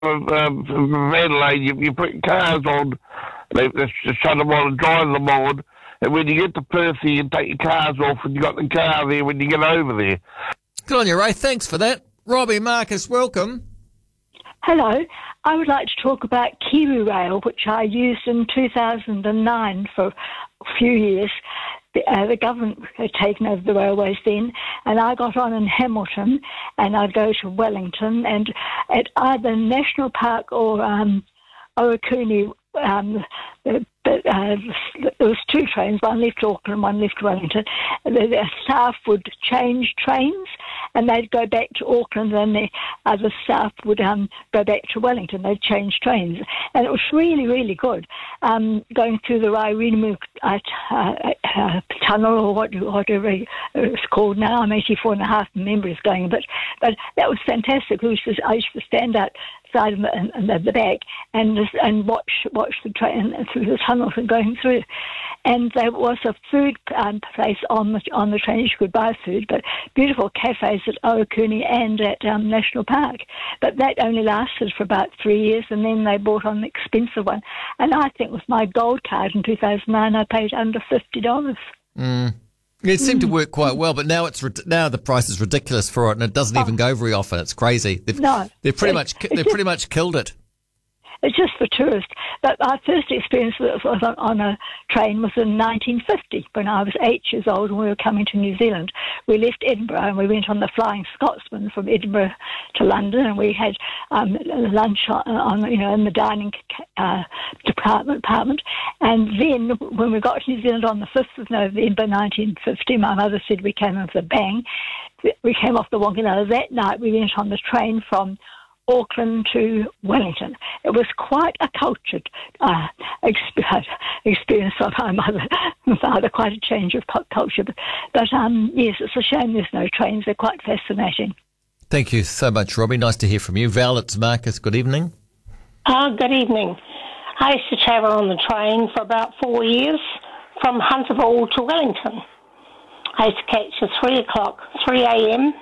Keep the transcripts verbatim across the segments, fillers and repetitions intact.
um, from Adelaide, you, you put cars on, they, they shut them on and drive them on, and when you get to Perth, you can take your cars off, and you got the car there when you get over there. Good on you, Ray. Thanks for that. Robbie Marcus, welcome. Hello. I would like to talk about Kiwi Rail, which I used in two thousand nine for a few years. The, uh, the government had taken over the railways then, and I got on in Hamilton, and I'd go to Wellington, and at either National Park or um, Owakuni, um, the, the, uh, there was two trains, one left Auckland, one left Wellington. The, the staff would change trains, and they'd go back to Auckland, and the other staff would um, go back to Wellington. They'd change trains, and it was really, really good. Um, going through the Rairimu uh, uh, uh, tunnel, or what, whatever it's called now. I'm eighty-four and a half, remember it's going a bit, but that was fantastic. We used to, I used to stand outside of the, in the, the back and and watch watch the train through the tunnels and going through. And there was a food um, place on the on the train. You could buy food, but beautiful cafes at Owakuni and at um, National Park. But that only lasted for about three years, and then they bought on the expensive one. And I think with my gold card in two thousand nine, I paid under fifty dollars. Mm. It seemed to work quite well, but now it's now the price is ridiculous for it, and it doesn't Oh. even go very often. It's crazy. They've, No. they've pretty It- much it's they've just- pretty much killed it. It's just for tourists. But my first experience was on, on a train was in nineteen fifty, when I was eight years old and we were coming to New Zealand. We left Edinburgh and we went on the Flying Scotsman from Edinburgh to London, and we had um, lunch on, on, you know, in the dining uh, department, apartment. And then when we got to New Zealand on the fifth of November nineteen fifty, my mother said we came with a bang. We came off the Whanganui. That night we went on the train from Auckland to Wellington. It was quite a cultured uh, exp- experience for my mother and father, quite a change of pop culture. But, but um, yes, it's a shame there's no trains. They're quite fascinating. Thank you so much, Robbie. Nice to hear from you. Val, it's Marcus. Good evening. Oh, good evening. I used to travel on the train for about four years from Hunterville to Wellington. I used to catch a three o'clock, three a.m.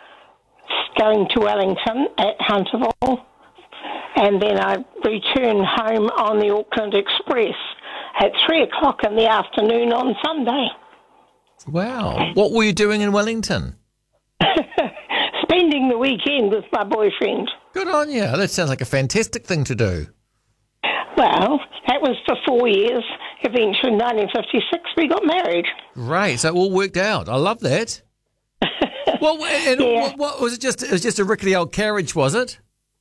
going to Wellington at Hunterville, and then I return home on the Auckland Express at three o'clock in the afternoon on Sunday. Wow. What were you doing in Wellington? Spending the weekend with my boyfriend. Good on you. That sounds like a fantastic thing to do. Well, that was for four years. Eventually, in nineteen fifty-six, we got married. Great. So it all worked out. I love that. Well, and Yeah. what, what was it? Just it was just a rickety old carriage, was it?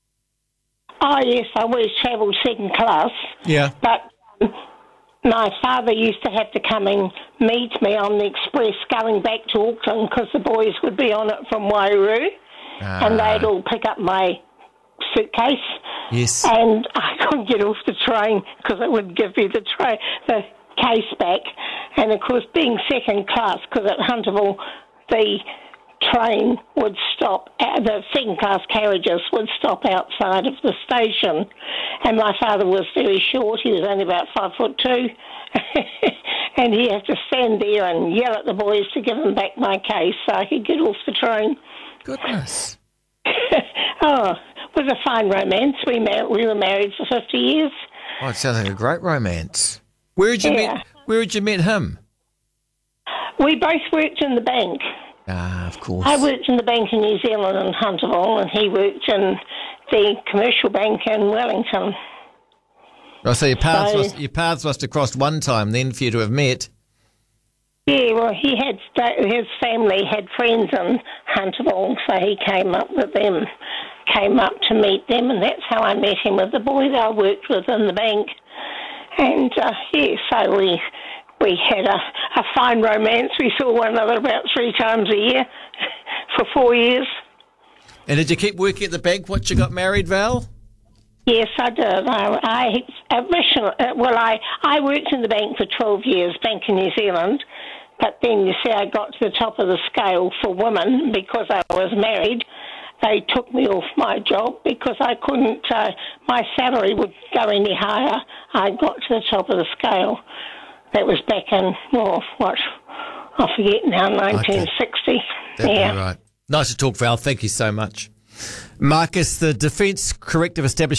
Oh, yes, I always travelled second class. Yeah. But um, my father used to have to come and meet me on the express going back to Auckland because the boys would be on it from Wairau, Ah. and they'd all pick up my suitcase. Yes. And I couldn't get off the train because it would give me the tra- the case back. And, of course, being second class, because at Hunterville the train would stop, uh, the second class carriages would stop outside of the station, and my father was very short. He was only about five foot two, and he had to stand there and yell at the boys to give him back my case so I could get off the train. Goodness. Oh, it was a fine romance. We mar- we were married for fifty years. Oh, it sounds like a great romance. Where did you Yeah. meet? Where did you meet him? We both worked in the bank. Ah, of course. I worked in the bank in New Zealand in Hunterville, and he worked in the commercial bank in Wellington. Oh, so your paths So- must, your paths must have crossed one time then for you to have met. Yeah, well, he had sta- his family had friends in Hunterville, so he came up with them, came up to meet them, and that's how I met him, with the boy that I worked with in the bank. And uh, yeah, so we we had a, a fine romance. We saw one another about three times a year for four years. And did you keep working at the bank once you got married, Val? Yes, I did. I, I originally, uh, well, I, I worked in the bank for twelve years, Bank in New Zealand, but then you see I got to the top of the scale for women because I was married. They took me off my job because I couldn't, uh, my salary would go any higher. I got to the top of the scale. That was back in, well, what, I forget now, nineteen sixty. That'd Yeah. be right. Nice to talk, Val. Thank you so much. Marcus, the Defence Corrective Establishment